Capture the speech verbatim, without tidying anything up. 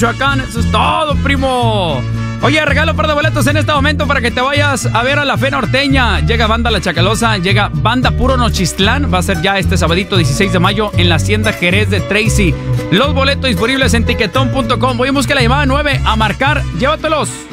Michoacán. Eso es todo, primo. Oye, regalo un par de boletos en este momento para que te vayas a ver a la Fe Norteña. Llega Banda La Chacalosa, llega Banda Puro Nochistlán. Va a ser ya este sabadito dieciséis de mayo en la Hacienda Jerez de Tracy. Los boletos disponibles en tiquetón punto com. Voy a buscar la llamada nueve a marcar. Llévatelos.